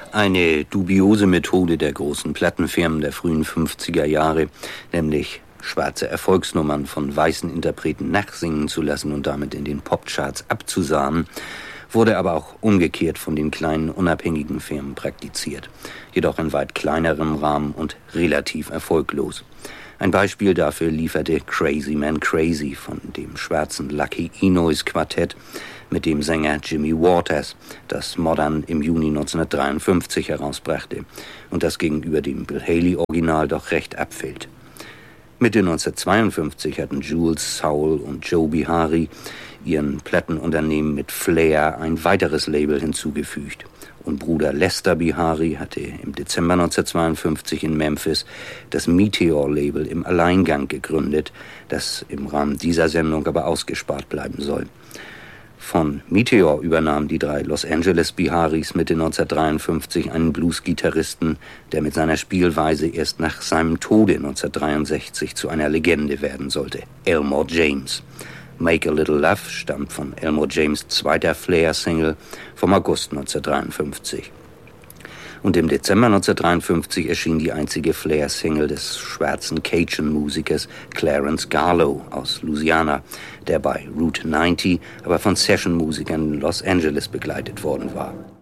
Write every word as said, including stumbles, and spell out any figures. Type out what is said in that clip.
Eine dubiose Methode der großen Plattenfirmen der frühen fünfziger Jahre, nämlich schwarze Erfolgsnummern von weißen Interpreten nachsingen zu lassen und damit in den Popcharts abzusahnen, wurde aber auch umgekehrt von den kleinen unabhängigen Firmen praktiziert, jedoch in weit kleinerem Rahmen und relativ erfolglos. Ein Beispiel dafür lieferte Crazy Man Crazy von dem schwarzen Lucky Inoys Quartett mit dem Sänger Jimmy Waters, das Modern im Juni neunzehnhundertdreiundfünfzig herausbrachte und das gegenüber dem Bill Haley-Original doch recht abfällt. Mitte neunzehnhundertzweiundfünfzig hatten Jules Soul und Joe Bihari ihren Plattenunternehmen mit Flair ein weiteres Label hinzugefügt. Und Bruder Lester Bihari hatte im Dezember neunzehnhundertzweiundfünfzig in Memphis das Meteor-Label im Alleingang gegründet, das im Rahmen dieser Sendung aber ausgespart bleiben soll. Von Meteor übernahmen die drei Los Angeles Biharis Mitte neunzehnhundertdreiundfünfzig einen Blues-Gitarristen, der mit seiner Spielweise erst nach seinem Tode neunzehnhundertdreiundsechzig zu einer Legende werden sollte, Elmore James. Make a Little Love stammt von Elmore James' zweiter Flair-Single vom August neunzehnhundertdreiundfünfzig. Und im Dezember neunzehnhundertdreiundfünfzig erschien die einzige Flair-Single des schwarzen Cajun-Musikers Clarence Garlow aus Louisiana, der bei Route neunzig aber von Session-Musikern in Los Angeles begleitet worden war.